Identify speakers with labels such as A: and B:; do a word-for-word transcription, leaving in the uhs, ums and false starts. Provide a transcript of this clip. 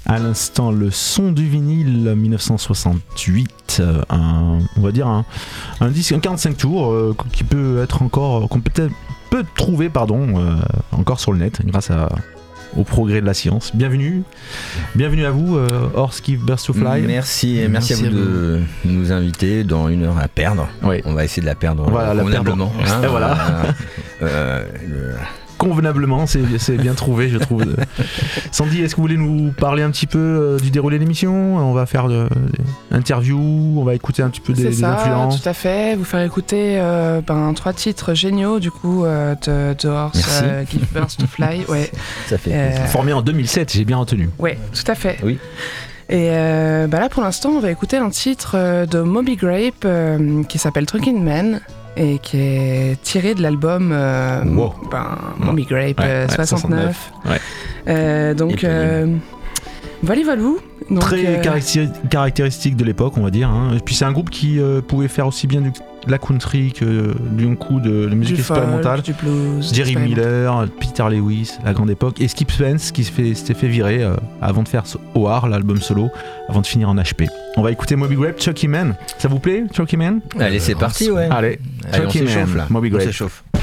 A: À l'instant, le son du vinyle dix-neuf cent soixante-huit, euh, un, on va dire un, un disque, un quarante-cinq tours euh, qui peut être encore, qu'on peut peut-être peut trouver, pardon, euh, encore sur le net grâce à, au progrès de la science. Bienvenue, bienvenue à vous, euh, Horse Give Birth to Fly.
B: Merci, merci, merci à vous, à vous de nous inviter dans une heure à perdre. Oui. On va essayer de la perdre
A: voilà,
B: convenablement.
A: La perdre. Hein, voilà. Euh, euh, le... Convenablement, c'est, c'est bien trouvé, je trouve. Sandy, est-ce que vous voulez nous parler un petit peu euh, du déroulé de l'émission ? On va faire de, de interviews, on va écouter un petit peu des,
C: c'est ça,
A: des influences.
C: Tout à fait, vous faire écouter euh, ben, trois titres géniaux du coup euh, de, de Horse euh, Give Birth to Fly. Ouais.
B: Ça fait
C: euh...
A: Formé en deux mille sept, j'ai bien retenu.
C: Ouais, tout à fait.
B: Oui.
C: Et euh, bah là pour l'instant, on va écouter un titre euh, de Moby Grape euh, qui s'appelle Trucking Man. Et qui est tiré de l'album euh,
A: wow.
C: ben, Moby Grape
A: ouais,
C: euh,
A: ouais,
C: soixante-neuf.
A: Ouais.
C: Euh, donc, euh, voilà, voilà. Donc,
A: très
C: euh...
A: caractéri- caractéristique de l'époque, on va dire. Hein. Et puis c'est un groupe qui euh, pouvait faire aussi bien du, de la country que d'un coup de, de musique
C: du
A: expérimentale.
C: Folk, du blues,
A: Jerry Miller, Peter Lewis, la grande époque, et Skip Spence qui fait, s'était fait virer euh, avant de faire O R, l'album solo, avant de finir en H P. On va écouter Moby Grape, Chucky Man. Ça vous plaît, Chucky Man ?
B: Allez, c'est parti, ouais.
A: Allez,
B: Allez,
A: Chucky
B: on s'échauffe
A: Man,
B: là.
A: Moby Grape.
B: On s'échauffe.